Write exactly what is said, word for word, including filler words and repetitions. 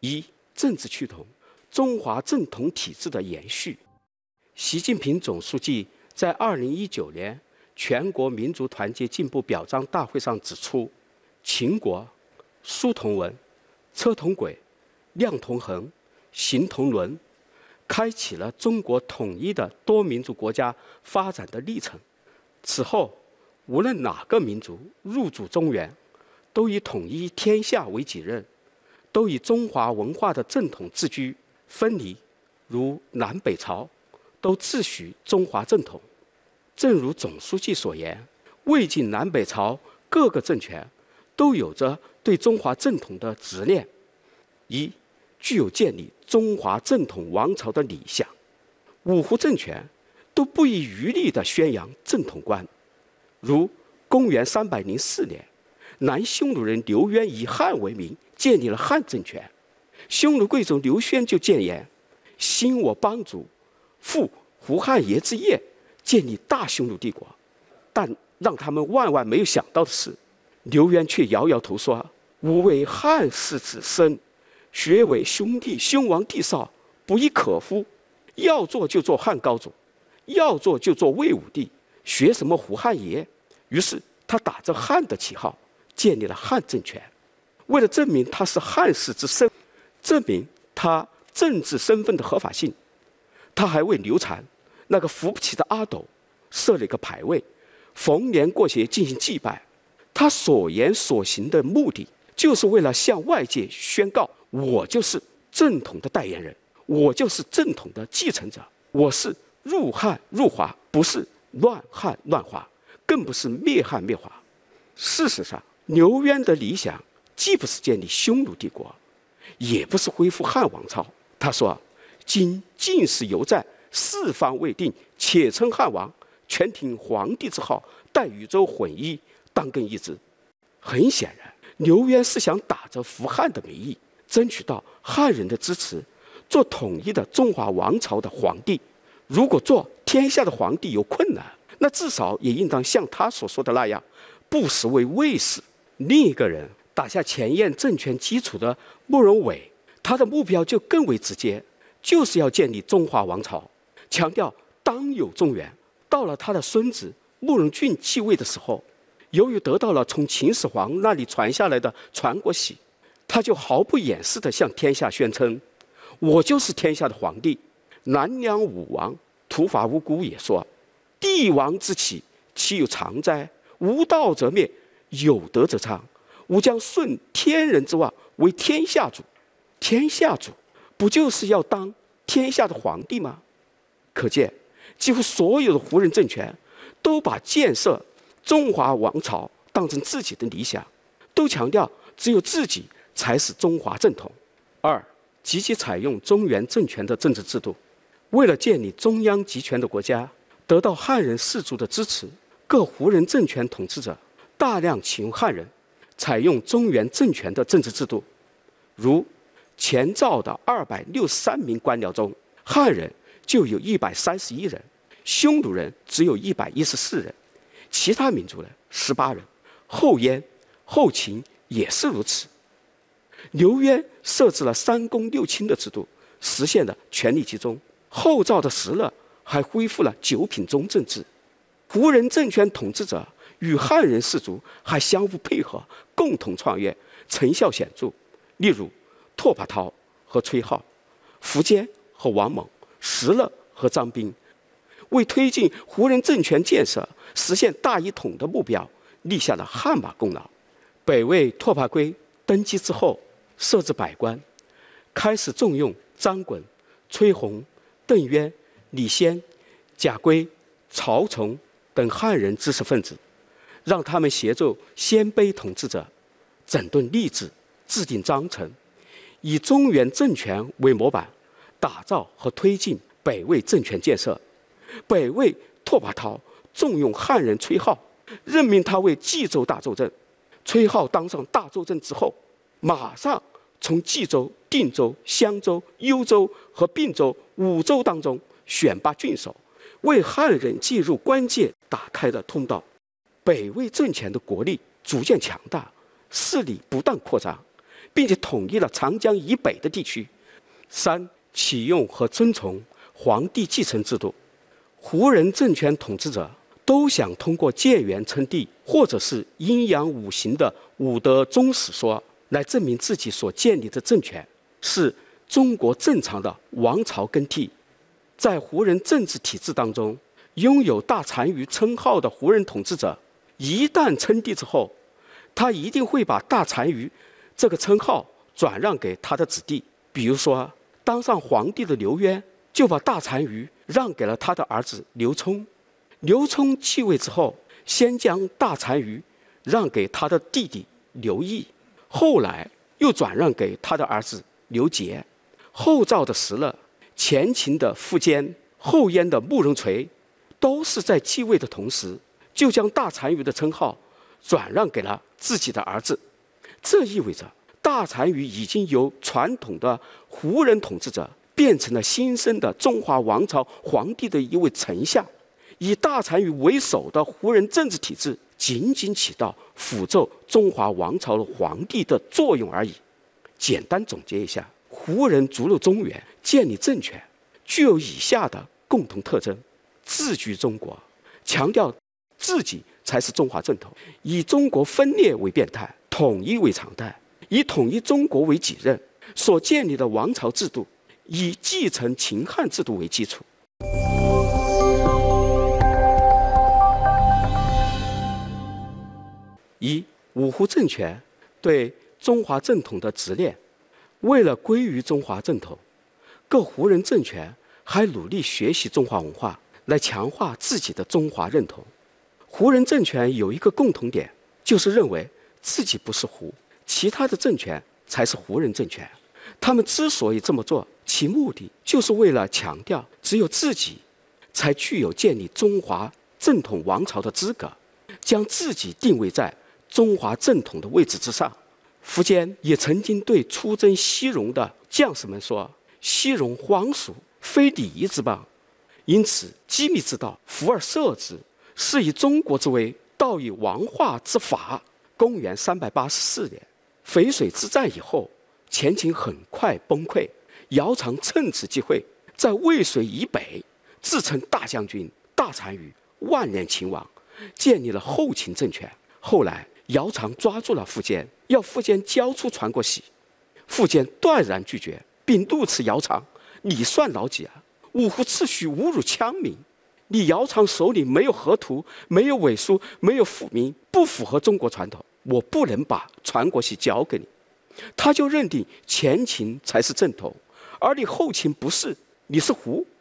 一、政治趋同，中华正统体制的延续。习近平总书记在二零一九年全国民族团结进步表彰大会上指出，秦国书同文、车同轨、量同衡、形同伦，开启了中国统一的多民族国家发展的历程。此后，无论哪个民族入主中原，都以统一天下为己任，都以中华文化的正统自居。分离，如南北朝，都自诩中华正统。正如总书记所言，魏晋南北朝各个政权都有着对中华正统的执念，一具有建立中华正统王朝的理想。五胡政权都不遗余力地宣扬正统观，如公元三百零四年，南匈奴人刘渊以汉为名建立了汉政权，匈奴贵族刘轩就谏言：兴我邦族，复胡汉爷之业，建立大匈奴帝国。但让他们万万没有想到的是，刘渊却摇摇头说：吾为汉室子孙，学为兄弟，兄王弟少，不亦可乎？要做就做汉高祖，要做就做魏武帝，学什么胡汉爷？于是他打着汉的旗号建立了汉政权。为了证明他是汉室之孙，证明他政治身份的合法性，他还为刘禅那个扶不起的阿斗设了一个牌位，逢年过节进行祭拜。他所言所行的目的，就是为了向外界宣告：我就是正统的代言人，我就是正统的继承者，我是入汉入华，不是乱汉乱华，更不是灭汉灭华。事实上，刘渊的理想既不是建立匈奴帝国，也不是恢复汉王朝。他说：今晋室犹在，四方未定，且称汉王，全听皇帝之号，待宇宙混一，当更一之。很显然，刘渊是想打着扶汉的名义，争取到汉人的支持，做统一的中华王朝的皇帝。如果做天下的皇帝有困难，那至少也应当像他所说的那样，不时为卫士。另一个人打下前燕政权基础的慕容伟，他的目标就更为直接，就是要建立中华王朝，强调当有中原。到了他的孙子慕容俊继位的时候，由于得到了从秦始皇那里传下来的传国玺，他就毫不掩饰地向天下宣称：我就是天下的皇帝。南梁武王图伐无辜也说：帝王之起，其有常哉？无道则灭，有德则昌。吾将顺天人之望，为天下主。天下主不就是要当天下的皇帝吗？可见，几乎所有的胡人政权都把建设中华王朝当成自己的理想，都强调只有自己才是中华正统。二、积极采用中原政权的政治制度。为了建立中央集权的国家，得到汉人士族的支持，各胡人政权统治者大量启用汉人，采用中原政权的政治制度。如前赵的二百六十三名官僚中，汉人就有一百三十一人，匈奴人只有一百一十四人，其他民族人十八人，后燕、后秦也是如此。刘渊设置了三公六卿的制度，实现了权力集中。后赵的石勒还恢复了九品中正制。胡人政权统治者与汉人士族还相互配合，共同创业，成效显著。例如拓跋焘和崔颢，苻坚和王猛，石勒和张彬，为推进胡人政权建设、实现大一统的目标立下了汗马功劳。北魏拓跋圭登基之后，设置百官，开始重用张衮、崔洪、邓渊、李先、贾圭、曹崇等汉人知识分子，让他们协助鲜卑统治者整顿吏治，制定章程，以中原政权为模板，打造和推进北魏政权建设。北魏拓跋焘重用汉人崔颢，任命他为冀州大州正。崔颢当上大州正之后，马上从冀州、定州、襄州、幽州和并州五州当中选拔郡守，为汉人进入关界打开了通道。北魏政权的国力逐渐强大，势力不断扩张， 并且统一了长江以北的地区。三、启用和遵从皇帝继承制度。胡人政权统治者都想通过建元称帝，或者是阴阳五行的五德宗史说，来证明自己所建立的政权是中国正常的王朝更替。在胡人政治体制当中，拥有大单于称号的胡人统治者，一旦称帝之后，他一定会把大单于这个称号转让给他的子弟。比如说，当上皇帝的刘渊就把大单于让给了他的儿子刘聪。刘聪继位之后，先将大单于让给他的弟弟刘毅，后来又转让给他的儿子刘杰。后赵的石勒、前秦的苻坚、后燕的慕容垂，都是在继位的同时，就将大单于的称号转让给了自己的儿子。这意味着大单于已经由传统的胡人统治者变成了新生的中华王朝皇帝的一位丞相。以大单于为首的胡人政治体制仅仅起到辅助中华王朝的皇帝的作用而已。简单总结一下，胡人逐鹿中原，建立政权，具有以下的共同特征：自居中国，强调自己才是中华正统，以中国分裂为变态，统一为常态，以统一中国为己任，所建立的王朝制度以继承秦汉制度为基础。一、五胡政权对中华正统的执念。为了归于中华正统，各胡人政权还努力学习中华文化，来强化自己的中华认同。胡人政权有一个共同点，就是认为自己不是胡，其他的政权才是胡人政权。他们之所以这么做，其目的就是为了强调只有自己才具有建立中华正统王朝的资格，将自己定位在中华正统的位置之上。苻坚也曾经对出征西戎的将士们说：“西戎荒属，非礼仪之邦。”因此，机密之道，弗而摄之，是以中国之威，道以王化之法。公元三百八十四年，淝水之战以后，前秦很快崩溃。姚苌趁此机会，在渭水以北自称大将军、大单于、万年秦王，建立了后秦政权。后来，姚苌抓住了苻坚，要苻坚交出传国玺。苻坚断然拒绝，并怒斥姚苌：“你算老几啊？五胡秩序侮辱羌民，你姚苌手里没有河图，没有纬书，没有府名，不符合中国传统，我不能把传国玺交给你。”他就认定前秦才是正统，而你后秦不是，你是胡，